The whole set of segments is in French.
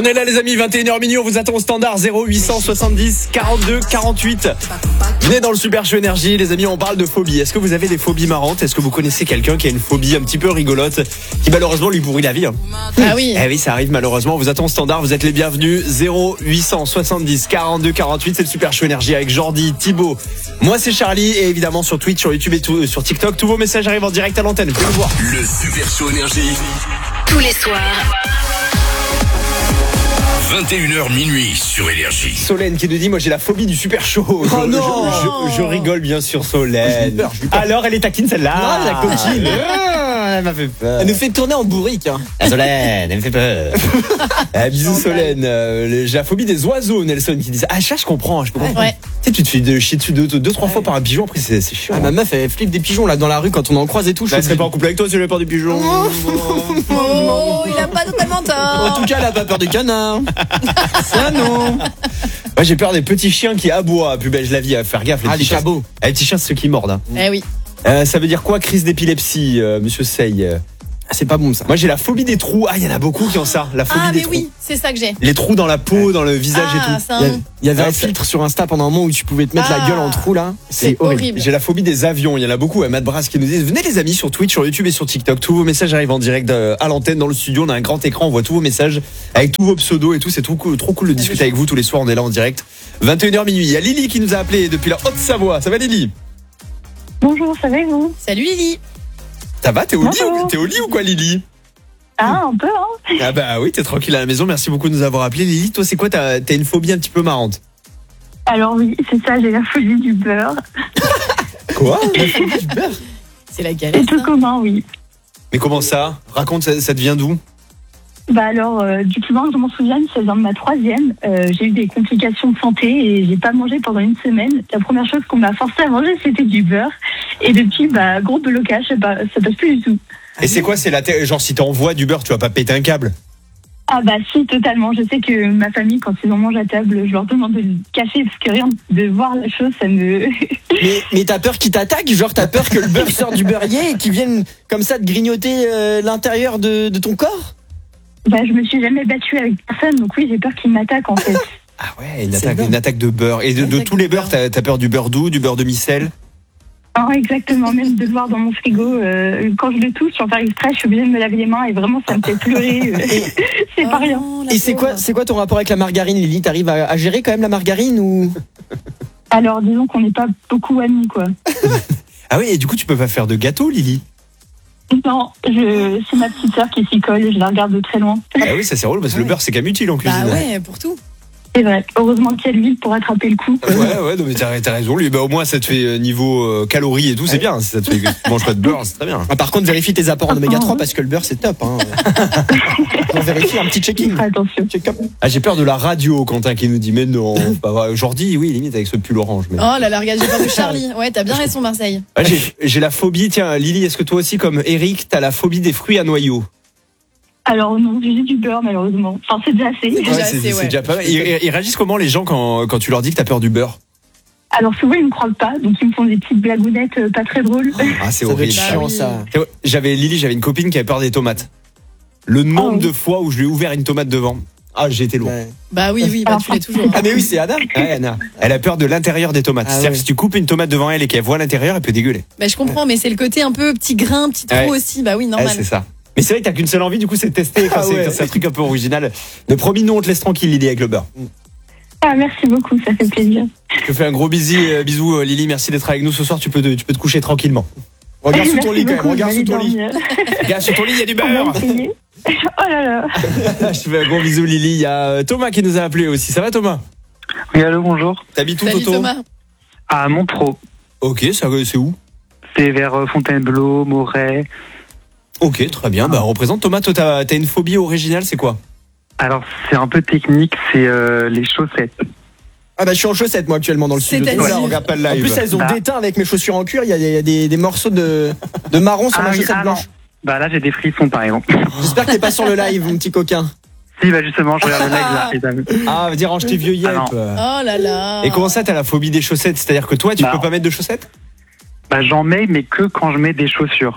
On est là les amis, 21h minuit, on vous attend au standard 0870 42 48. Venez dans le Super Show Énergie, les amis, on parle de phobie. Est-ce que vous avez des phobies marrantes? Est-ce que vous connaissez quelqu'un qui a une phobie un petit peu rigolote, qui malheureusement lui pourrit la vie Ah oui. Eh oui, ça arrive malheureusement, on vous attend au standard, vous êtes les bienvenus. 0870 42 48, c'est le Super Show Énergie avec Jordi, Thibaut. Moi c'est Charlie et évidemment sur Twitch, sur YouTube et tout, sur TikTok, tous vos messages arrivent en direct à l'antenne, vous pouvez le voir. Le Super Show Énergie. Tous les soirs. 21h minuit sur Énergie. Solène qui nous dit, moi j'ai la phobie du super chaud. Oh non. Je rigole bien sûr Solène. J'ai peur. Alors elle est taquine celle-là. Non, la coquine. Elle m'a fait peur. Elle nous fait tourner en bourrique. Ah, Solène, elle me fait peur. Bisous Solène. J'ai la phobie des oiseaux, Nelson qui dit. Ah ça je comprends. Ouais. Tu sais, tu te fais chier dessus deux, trois fois par un pigeon, après c'est chiant. Ah, ma meuf elle flippe des pigeons là dans la rue quand on en croise et tout. Elle serait pas en couple avec toi si elle avait peur des pigeons. Oh, il a pas totalement tort. En tout cas elle a pas peur du canard. Ça non. Moi j'ai peur des petits chiens qui aboient. Plus belle je la vie à faire gaffe. Ah les chiens. chabots. Les petits chiens c'est ceux qui mordent. Hein. Eh oui. Ça veut dire quoi crise d'épilepsie, monsieur Sey? Ah, c'est pas bon ça. Moi j'ai la phobie des trous. Ah il y en a beaucoup qui ont ça. La phobie Ah des mais trous. oui, c'est ça que j'ai. Les trous dans la peau, dans le visage et tout. C'est un nom. Il y avait Ouais, un ça- filtre sur Insta pendant un moment où tu pouvais te mettre la gueule en trou là. C'est horrible. J'ai la phobie des avions. Il y en a beaucoup. Matt Brass qui nous dit venez les amis sur Twitch, sur YouTube et sur TikTok. Tous vos messages arrivent en direct à l'antenne dans le studio. On a un grand écran. On voit tous vos messages avec tous vos pseudos et tout. C'est trop cool de discuter avec vous tous les soirs. On est là en direct. 21h minuit. Il y a Lily qui nous a appelé depuis la Haute-Savoie. Ça va Lily? Bonjour, ça va et vous? Salut Lily. Ça va? T'es au lit Bonjour. T'es au lit ou quoi Lily? Ah, un peu, hein? Ah bah oui, t'es tranquille à la maison. Merci beaucoup de nous avoir appelé Lily. Toi c'est quoi? T'as une phobie un petit peu marrante? Alors oui, c'est ça, j'ai la phobie du beurre. Quoi? C'est la C'est galette. tout hein. commun, oui. Mais comment ça? Raconte, ça te vient d'où? Bah alors, du plus loin que je m'en souvienne, ça vient de ma troisième. J'ai eu des complications de santé et j'ai pas mangé pendant une semaine. La première chose qu'on m'a forcé à manger, c'était du beurre. Et depuis, bah, gros blocage, bah, ça passe plus du tout. Et c'est quoi? C'est genre si t'envoies du beurre, tu vas pas péter un câble? Ah bah si, totalement. Je sais que ma famille, quand ils en mangent à table, je leur demande de le cacher parce que rien de voir la chose, ça me... Mais t'as peur qu'ils t'attaquent? Genre t'as peur que le beurre sorte du beurrier et qu'ils viennent comme ça te grignoter l'intérieur de ton corps? Bah je me suis jamais battue avec personne, donc oui, j'ai peur qu'ils m'attaquent en fait. Ah ouais, C'est dingue. une attaque de beurre. Et de Attaque tous les de beurres, beurre. t'as peur du beurre doux, du beurre demi-sel? Ah, exactement, même de le voir dans mon frigo. Quand je le touche, sans faire exprès, je suis obligée de me laver les mains et vraiment, ça me fait pleurer. C'est pas rien. Oh, la Et c'est pauvre. quoi ton rapport avec la margarine, Lily? T'arrives à gérer quand même la margarine ou? Alors, disons qu'on n'est pas beaucoup amis, quoi. Ah oui, et du coup, tu peux pas faire de gâteau, Lily? Non, c'est ma petite sœur qui s'y colle, je la regarde de très loin. Ah oui, ça c'est drôle parce que le beurre c'est quand même utile en cuisine. Bah ouais, pour tout. C'est vrai. Heureusement qu'il y a l'huile pour attraper le coup. Ouais, non mais t'as raison. Lui, bah au moins ça te fait niveau calories et tout, c'est bien. Si ça te fait que tu manges pas de beurre, c'est très bien. Ah, par contre, vérifie tes apports en oméga 3 parce que le beurre c'est top. Hein. On vérifie un petit checking. Attention. Check-up. Ah j'ai peur de la radio, Quentin qui nous dit mais non, c'est pas vrai. Jordi, oui, limite avec ce pull orange. Mais... Oh là là, regarde, j'ai peur de Charlie. Ouais, t'as bien raison Marseille. Ah, j'ai la phobie. Tiens, Lily, est-ce que toi aussi, comme Eric, t'as la phobie des fruits à noyaux? Alors, non, j'ai juste du beurre, malheureusement. Enfin, c'est déjà assez. Déjà Ouais, assez, c'est ouais. déjà pas mal. Ils réagissent comment les gens quand tu leur dis que t'as peur du beurre? Alors, souvent, ils me croient pas, donc ils me font des petites blagounettes pas très drôles. Ah c'est Ça doit être horrible. Bah chiant oui. ça. J'avais une copine qui avait peur des tomates. Le nombre oui. de fois où je lui ai ouvert une tomate devant. Ah, j'ai été loin. Ouais. Bah oui, bah tu l'es toujours. Ah mais oui, c'est Anna. Ouais, Anna. Elle a peur de l'intérieur des tomates. Ah C'est-à-dire ouais. que si tu coupes une tomate devant elle et qu'elle voit l'intérieur, elle peut dégueuler. Bah je comprends, mais c'est le côté un peu petit grain, petit trou Ouais. aussi. Bah oui, Ouais, normal. c'est ça. Mais c'est vrai que t'as qu'une seule envie, du coup, c'est de tester quand Ah ouais. c'est un truc un peu original. Mais promis, nous, on te laisse tranquille, Lily, avec le beurre. Ah, merci beaucoup, ça fait plaisir. Je te fais un gros bisou, Lily. Merci d'être avec nous ce soir. Tu peux te coucher tranquillement. Regarde sous ton Merci lit quand même. beaucoup, Regarde je sous vais ton lit. dormir. Regarde, sur ton lit, il y a du On va beurre. essayer. Oh là là. Je te fais un gros bisou, Lily. Il y a Thomas qui nous a appelé aussi. Ça va, Thomas? Oui, allô, bonjour. T'habites où, Salut Toto? Thomas. À Montreux. Ok, c'est où? C'est vers Fontainebleau, Moret. Ok, très bien. Bah, représente Thomas. Toi, t'as une phobie originale, c'est quoi? Alors, c'est un peu technique, c'est les chaussettes. Ah bah je suis en chaussettes moi actuellement dans le studio. C'est-à-dire Voilà, on regarde pas le En live. plus elles ont Bah. déteint avec mes chaussures en cuir. Il y a des morceaux de marron sur ma oui, chaussette non. blanche. Bah là, j'ai des frissons, par exemple. J'espère que t'es pas sur le live, mon petit coquin. Si, bah justement, je regarde le live là, les amis. Ah, veut dire range tes vieux Ah, yep. Oh là là. Et comment ça, t'as la phobie des chaussettes? C'est-à-dire que toi, tu Bah. peux pas mettre de chaussettes? Bah j'en mets, mais que quand je mets des chaussures.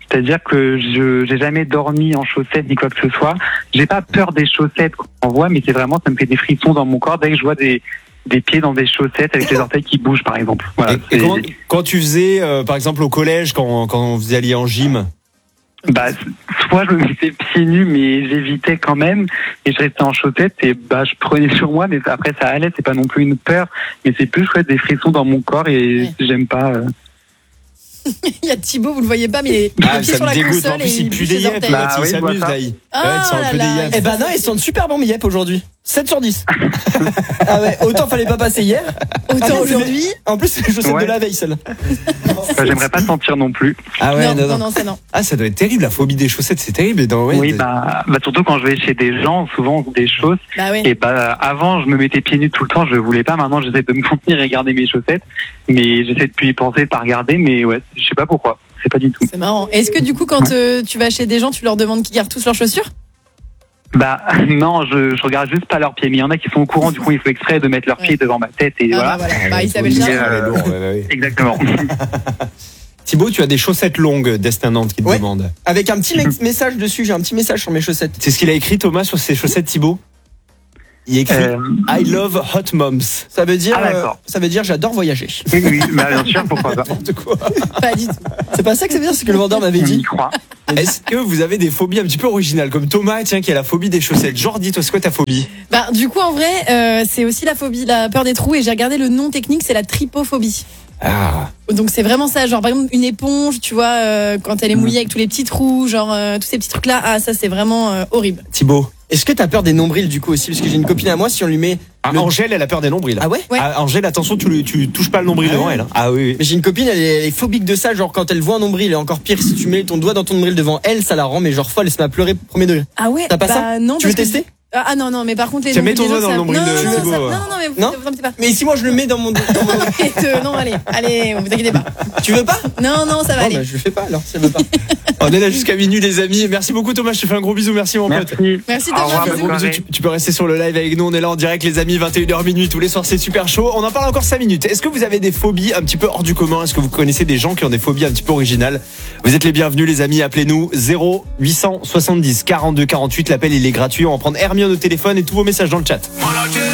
C'est-à-dire que j'ai jamais dormi en chaussettes ni quoi que ce soit. J'ai pas peur des chaussettes qu'on voit, mais c'est vraiment, ça me fait des frissons dans mon corps dès que je vois des pieds dans des chaussettes avec les orteils qui bougent, par exemple. Voilà. Et quand tu faisais, par exemple, au collège, quand vous alliez en gym? Bah, soit je me mettais pieds nus, mais j'évitais quand même, et je restais en chaussettes, et bah, je prenais sur moi, mais après ça allait, c'est pas non plus une peur, mais c'est plus des frissons dans mon corps, et j'aime pas. Il y a Thibaut, vous le voyez pas, mais il est les pieds ça sur me la dégoûte. console En plus, et il pue bouge des ses yeux. orteils. Bah, Il oui, s'amuse, voilà. là. Il Ah sent un peu là des là. yeux. Eh ben non, ils sont super bons, mes yep, aujourd'hui. 7 sur 10. Ah ouais, autant fallait pas passer hier. Autant aujourd'hui. En plus, c'est les chaussettes Ouais. de la veille, celle-là. Enfin, j'aimerais pas sentir non plus. Ah ouais, Non, ça non. Ah, ça doit être terrible, la phobie des chaussettes, c'est terrible. Oui, bah, surtout quand je vais chez des gens, souvent des choses. Bah ouais. Et bah, avant, je me mettais pieds nus tout le temps, je voulais pas. Maintenant, j'essaie de me contenir et garder mes chaussettes. Mais j'essaie de plus y penser, pas regarder. Mais ouais, je sais pas pourquoi. C'est pas du tout. C'est marrant. Est-ce que du coup, quand tu vas chez des gens, tu leur demandes qu'ils gardent tous leurs chaussures? Bah, non, je regarde juste pas leurs pieds. Mais il y en a qui sont au courant, du coup, il faut exprès de mettre leurs pieds devant ma tête. Et Ah voilà. bah voilà. Bah, Isabelle faut Charles. dire, lourd, ouais. Exactement. Thibaut, tu as des chaussettes longues, Destin Nantes qui te Ouais. demande. Avec un petit message dessus, j'ai un petit message sur mes chaussettes. C'est ce qu'il a écrit, Thomas, sur ses chaussettes, Thibaut? Il écrit I love hot moms. Ça veut dire, d'accord. j'adore voyager. Oui, bah, bien sûr, pourquoi pas. De quoi? Pas du tout. C'est pas ça que ça veut dire, c'est ce que le vendeur m'avait On y dit. croit. Est-ce que vous avez des phobies un petit peu originales, comme Thomas, tiens, qui a la phobie des chaussettes? Jordi, toi, c'est quoi ta phobie? Bah, du coup, en vrai, c'est aussi la phobie, la peur des trous. Et j'ai regardé le nom technique, c'est la trypophobie. Ah. Donc c'est vraiment ça, genre par exemple une éponge, tu vois, quand elle est mouillée avec tous les petits trous, genre tous ces petits trucs là, ah ça c'est vraiment horrible. Thibaut. Est-ce que t'as peur des nombrils du coup aussi? Parce que j'ai une copine à moi, si on lui met. Angèle, elle a peur des nombrils. Ah ouais? Ouais. Ah, Angèle, attention, tu touches pas le nombril Ah devant ouais. elle. Ah oui. Mais j'ai une copine, elle est phobique de ça, genre quand elle voit un nombril, et encore pire, si tu mets ton doigt dans ton nombril devant elle, ça la rend, mais genre folle, elle se met à pleurer premier degré. Ah ouais. T'as pas bah, ça? Non. Tu veux parce que- tester? Ah non, mais par contre les Tiens, mets ton nombrils doigt des dans le autres, nombril ça- de non, Thibaut. non, mais Non vous embêtez pas. Mais si moi je le mets dans mon. Non, allez, vous inquiétez pas. Tu veux pas? Non, ça va Non, aller. bah, je le fais pas alors, si elle veut pas. On est là jusqu'à minuit, les amis. Merci beaucoup, Thomas. Je te fais un gros bisou. Merci, mon pote. Merci. Merci Au Thomas. revoir, Un bonne gros bisou. soirée. Tu peux rester sur le live avec nous. On est là en direct, les amis. 21h minuit tous les soirs. C'est super chaud. On en parle encore 5 minutes. Est-ce que vous avez des phobies un petit peu hors du commun? Est-ce que vous connaissez des gens qui ont des phobies un petit peu originales? Vous êtes les bienvenus, les amis. Appelez-nous 0870 42 48. L'appel, il est gratuit. On va prendre Hermione au téléphone et tous vos messages dans le chat.